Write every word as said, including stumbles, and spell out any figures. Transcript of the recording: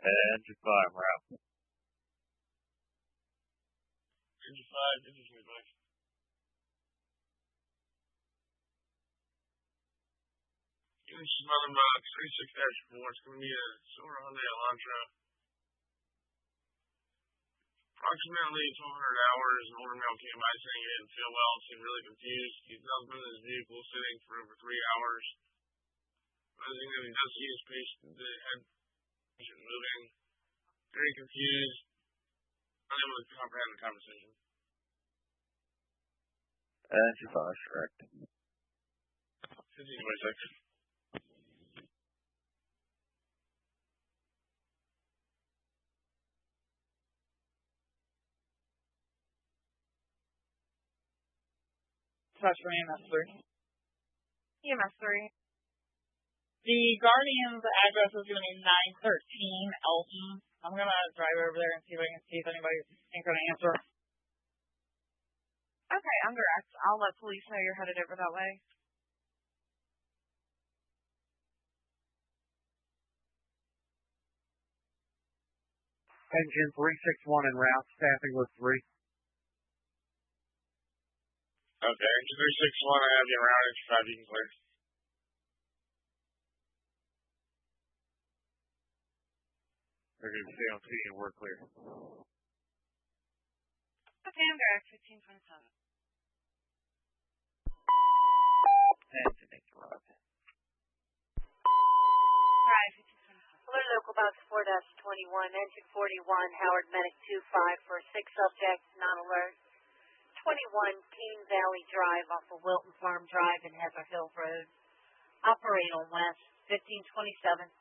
Engine five, route. Engine five, this is advice. This is Mother Box thirty-six dash four. It's going to be a silver Hyundai Elantra. Approximately twelve hundred hours. An older male came by saying he didn't feel well, seemed really confused. He's now been in his vehicle sitting for over three hours. Noticing that he does see his face, the head isn't moving. Very confused. Unable to comprehend the conversation. Engine five, correct. fifteen twenty-six. Touch for E M S three. E M S three. The Guardian's address is going to be nine thirteen Elton. I'm going to drive over there and see if I can see if anybody ain't going to answer. Okay, I'm direct. I'll let police know you're headed over that way. Engine three six one en route, staffing with three. Okay, engine three six one, I have you around. Engine five, you can clear. They're going to stay on T and we're clear. Okay, I'm direct. fifteen twenty-seven. Engine eight, route. Right, fifteen twenty-seven. Alert local box four dash twenty-one, engine forty-one, Howard Medic two five for six subjects, non-alert. twenty-one King Valley Drive off of Wilton Farm Drive and Heather Hill Road. Operate on West, fifteen twenty-seven.